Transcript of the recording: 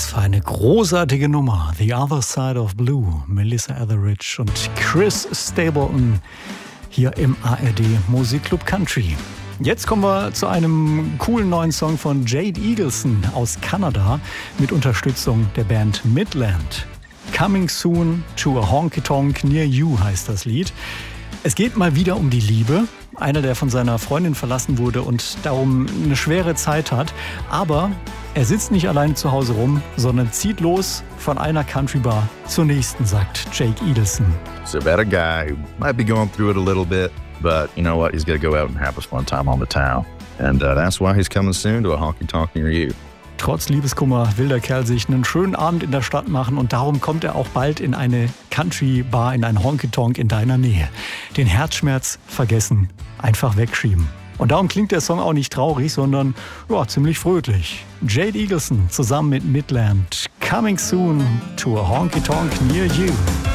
Was für eine großartige Nummer. The Other Side of Blue. Melissa Etheridge und Chris Stapleton hier im ARD Musikclub Country. Jetzt kommen wir zu einem coolen neuen Song von Jade Eagleson aus Kanada mit Unterstützung der Band Midland. Coming Soon to a Honky Tonk Near You heißt das Lied. Es geht mal wieder um die Liebe. Einer, der von seiner Freundin verlassen wurde und darum eine schwere Zeit hat. Aber er sitzt nicht allein zu Hause rum, sondern zieht los von einer Countrybar zur nächsten, sagt Jake Eagleson. It's about a guy who might be going through it a little bit, but you know what? He's got to go out and have a fun time on the town. And that's why he's coming soon to a honky-tonk near you. Trotz Liebeskummer will der Kerl sich einen schönen Abend in der Stadt machen und darum kommt er auch bald in eine Country-Bar, in ein Honky-Tonk in deiner Nähe. Den Herzschmerz vergessen, einfach wegschieben. Und darum klingt der Song auch nicht traurig, sondern ziemlich fröhlich. Jade Eagleson zusammen mit Midland. Coming soon to a Honky Tonk near you.